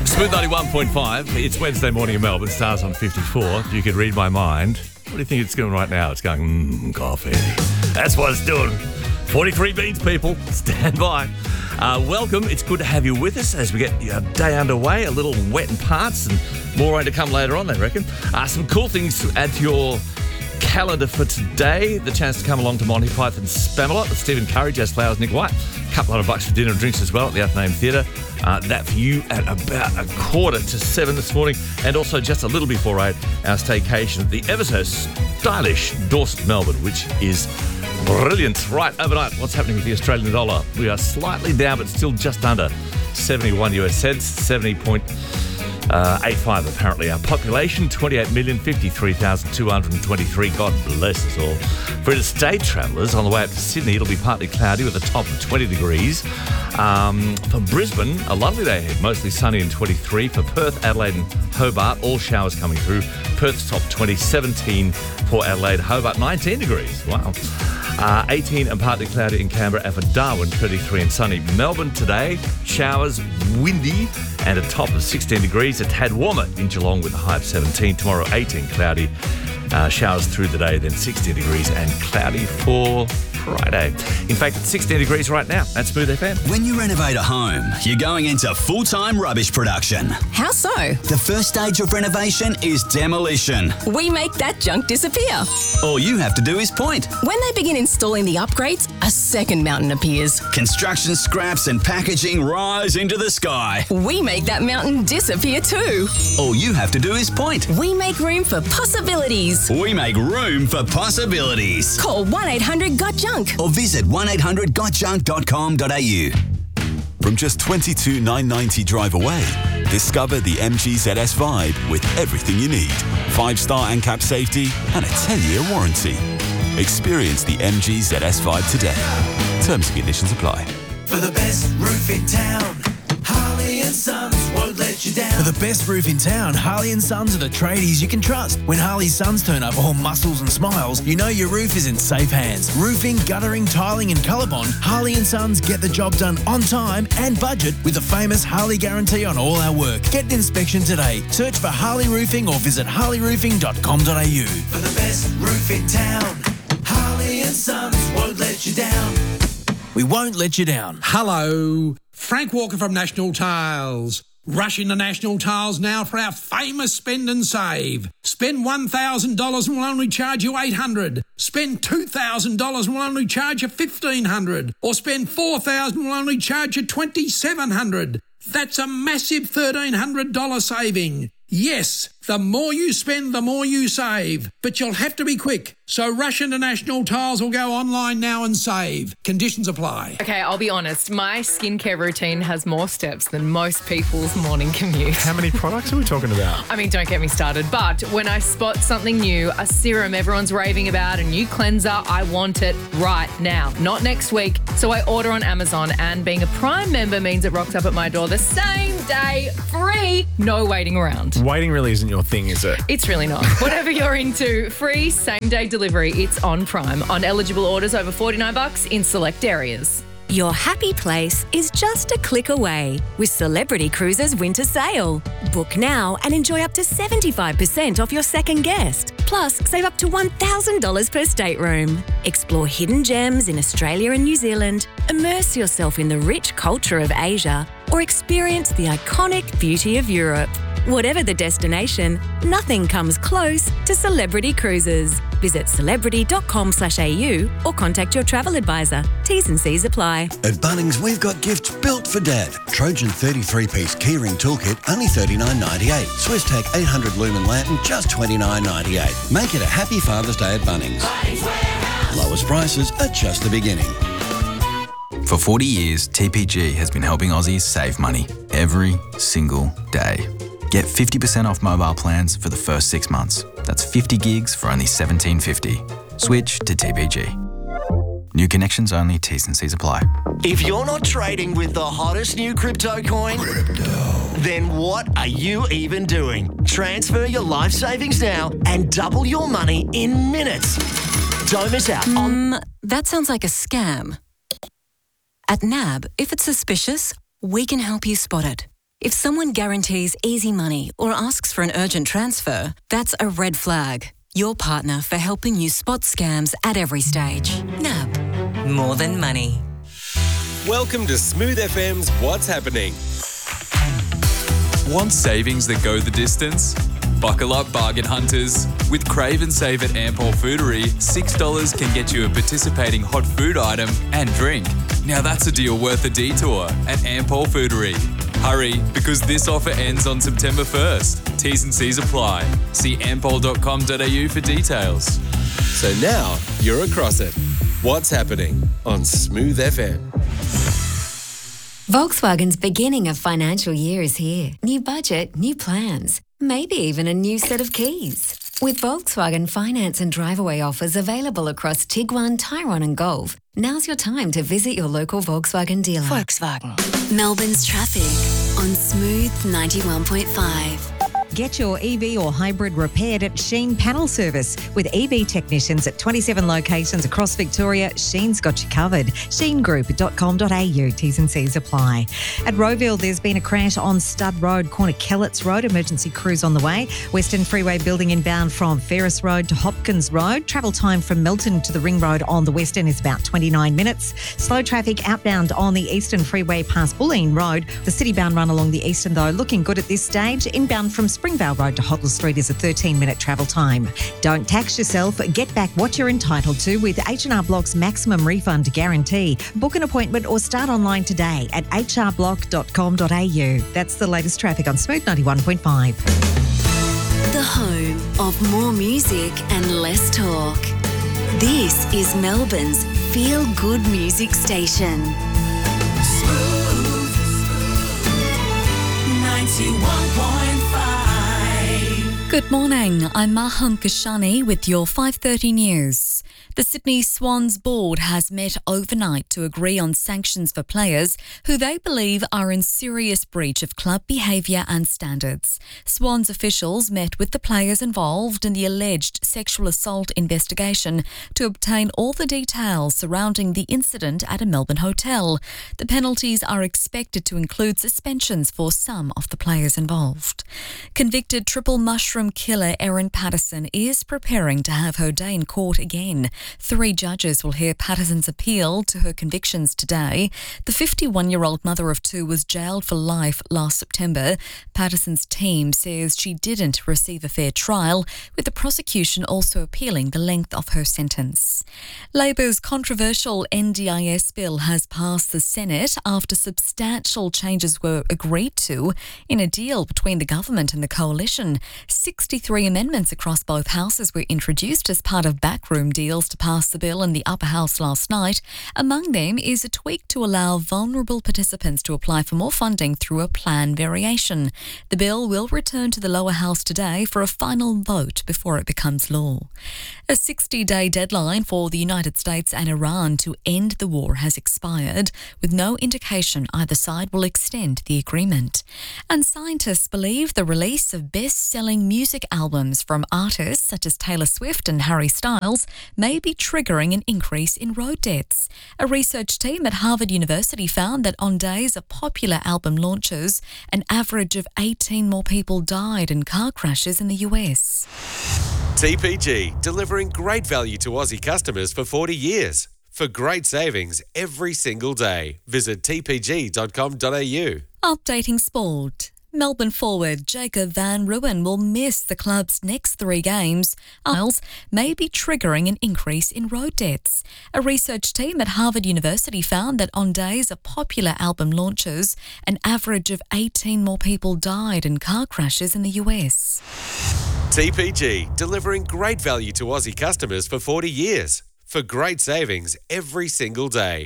Smooth 91.5. It's Wednesday morning in Melbourne. Stars on 54. You can read my mind. What do you think it's doing right now? It's going, coffee. That's what it's doing. 43 beans, people. Stand by. Welcome. It's good to have you with us as we get your day underway. A little wet in parts and more rain to come later on, they reckon. Some cool things to add to your calendar for today. The chance to come along to Monty Python's Spamalot with Stephen Curry, Jazz Flowers, Nick White. A couple $100 for dinner and drinks as well at the Athenaeum Theatre. That for you at about 6:45 this morning. And also just a little before 8, our staycation at the ever so stylish Dorset, Melbourne, which is brilliant. Right, overnight, what's happening with the Australian dollar? We are slightly down, but still just under 71 US cents, 70.85 apparently. Our population, 28,053,223. God bless us all. For interstate travellers on the way up to Sydney, it'll be partly cloudy with a top of 20 degrees. For Brisbane, a lovely day ahead, mostly sunny and 23. For Perth, Adelaide and Hobart, all showers coming through. Perth's top 20, 17 for Adelaide, Hobart 19 degrees. Wow. 18 and partly cloudy in Canberra, and for Darwin, 33 and sunny. Melbourne today, showers, windy, and a top of 16 degrees. A tad warmer in Geelong with a high of 17. Tomorrow, 18 cloudy, showers through the day, then 16 degrees and cloudy for Friday. In fact, it's 16 degrees right now at Smooth FM. When you renovate a home, you're going into full-time rubbish production. How so? The first stage of renovation is demolition. We make that junk disappear. All you have to do is point. When they begin installing the upgrades, a second mountain appears. Construction scraps and packaging rise into the sky. We make that mountain disappear too. All you have to do is point. We make room for possibilities. We make room for possibilities. Call 1-800-GOT-JUNK. Or visit 1800gotjunk.com.au. From just $22,990 drive away, discover the MG ZS Vibe with everything you need. 5-star ANCAP safety and a 10-year warranty. Experience the MG ZS Vibe today. Terms and conditions apply. For the best roof in town, Harley & Sons won't let you down. For the best roof in town, Harley & Sons are the tradies you can trust. When Harley & Sons turn up all muscles and smiles, you know your roof is in safe hands. Roofing, guttering, tiling and ColourBond, Harley & Sons get the job done on time and budget with the famous Harley guarantee on all our work. Get an inspection today. Search for Harley Roofing or visit harleyroofing.com.au. For the best roof in town, Harley & Sons won't let you down. We won't let you down. Hello, Frank Walker from National Tiles. Rush into National Tiles now for our famous spend and save. Spend $1,000 and we'll only charge you $800. Spend $2,000 and we'll only charge you $1,500. Or spend $4,000 and we'll only charge you $2,700. That's a massive $1,300 saving. Yes, the more you spend, the more you save. But you'll have to be quick. So rush into National Tiles or go online now and save. Conditions apply. Okay, I'll be honest. My skincare routine has more steps than most people's morning commute. How many products are we talking about? I mean, don't get me started. But when I spot something new, a serum everyone's raving about, a new cleanser, I want it right now, not next week. So I order on Amazon, and being a Prime member means it rocks up at my door the same day, free, no waiting around. Waiting really isn't your thing, is it? It's really not. Whatever you're into, free same-day delivery, it's on Prime. On eligible orders over $49 in select areas. Your happy place is just a click away with Celebrity Cruises Winter Sale. Book now and enjoy up to 75% off your second guest. Plus, save up to $1,000 per stateroom. Explore hidden gems in Australia and New Zealand, immerse yourself in the rich culture of Asia, or experience the iconic beauty of Europe. Whatever the destination, nothing comes close to Celebrity Cruises. Visit celebrity.com.au or contact your travel advisor. T's and C's apply. At Bunnings, we've got gifts built for Dad. Trojan 33-piece keyring toolkit, only $39.98. SwissTech 800 lumen lantern, just $29.98. Make it a happy Father's Day at Bunnings. Lowest prices are just the beginning. For 40 years, TPG has been helping Aussies save money every single day. Get 50% off mobile plans for the first 6 months. That's 50 gigs for only $17.50. Switch to TPG. New connections only, T's and C's apply. If you're not trading with the hottest new crypto coin, then what are you even doing? Transfer your life savings now and double your money in minutes. Don't miss out on... That sounds like a scam. At NAB, if it's suspicious, we can help you spot it. If someone guarantees easy money or asks for an urgent transfer, that's a red flag. Your partner for helping you spot scams at every stage. NAB. More than money. Welcome to Smooth FM's What's Happening. Want savings that go the distance? Buckle up, bargain hunters. With Crave and Save at Ampol Foodery, $6 can get you a participating hot food item and drink. Now that's a deal worth a detour at Ampol Foodery. Hurry, because this offer ends on September 1st. T's and C's apply. See ampol.com.au for details. So now you're across it. What's Happening on Smooth FM. Volkswagen's beginning of financial year is here. New budget, new plans, maybe even a new set of keys. With Volkswagen finance and drive-away offers available across Tiguan, Tyrone and Golf, now's your time to visit your local Volkswagen dealer. Volkswagen. Melbourne's traffic on Smooth 91.5. Get your EV or hybrid repaired at Sheen Panel Service. With EV technicians at 27 locations across Victoria, Sheen's got you covered. sheengroup.com.au. T's and C's apply. At Rowville, there's been a crash on Stud Road, corner Kelletts Road. Emergency crews on the way. Western Freeway building inbound from Ferris Road to Hopkins Road. Travel time from Milton to the Ring Road on the Western is about 29 minutes. Slow traffic outbound on the Eastern Freeway past Bulleen Road. The city-bound run along the Eastern, though, looking good at this stage. Inbound from Springvale Road to Hoggles Street is a 13-minute travel time. Don't tax yourself. Get back what you're entitled to with H&R Block's maximum refund guarantee. Book an appointment or start online today at hrblock.com.au. That's the latest traffic on Smooth 91.5. The home of more music and less talk. This is Melbourne's feel-good music station. Smooth 91.5. Good morning, I'm Maham Kashani with your 5:30 news. The Sydney Swans board has met overnight to agree on sanctions for players who they believe are in serious breach of club behaviour and standards. Swans officials met with the players involved in the alleged sexual assault investigation to obtain all the details surrounding the incident at a Melbourne hotel. The penalties are expected to include suspensions for some of the players involved. Convicted triple mushroom killer Erin Patterson is preparing to have her day in court again. 3 judges will hear Patterson's appeal to her convictions today. The 51-year-old mother of 2 was jailed for life last September. Patterson's team says she didn't receive a fair trial, with the prosecution also appealing the length of her sentence. Labor's controversial NDIS bill has passed the Senate after substantial changes were agreed to in a deal between the government and the coalition. 63 amendments across both houses were introduced as part of backroom deals to pass the bill in the upper house last night. Among them is a tweak to allow vulnerable participants to apply for more funding through a plan variation. The bill will return to the lower house today for a final vote before it becomes law. A 60-day deadline for the United States and Iran to end the war has expired, with no indication either side will extend the agreement. And scientists believe the release of best-selling music albums from artists such as Taylor Swift and Harry Styles may be triggering an increase in road deaths. A research team at Harvard University found that on days of popular album launches, an average of 18 more people died in car crashes in the US. TPG, delivering great value to Aussie customers for 40 years. For great savings every single day, visit tpg.com.au. Updating sport. Melbourne forward Jacob van Rooyen will miss the club's next 3 games. Miles may be triggering an increase in road deaths. A research team at Harvard University found that on days of popular album launches, an average of 18 more people died in car crashes in the US. TPG, delivering great value to Aussie customers for 40 years. For great savings every single day.